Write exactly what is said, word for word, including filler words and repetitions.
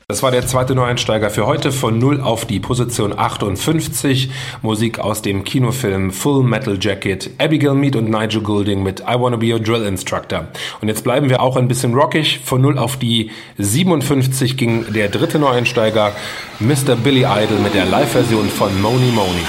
Das war der zweite Neueinsteiger für heute, von null auf die Position achtundfünfzig. Musik aus dem Kinofilm Full Metal Jacket. Abigail Mead und Nigel Goulding mit I Wanna Be Your Drill Instructor. Und jetzt bleiben wir auch ein bisschen rockig. Von null auf die siebenundfünfzig ging der dritte Neueinsteiger, Mister Billy Idol mit der Live-Version von Mony Mony.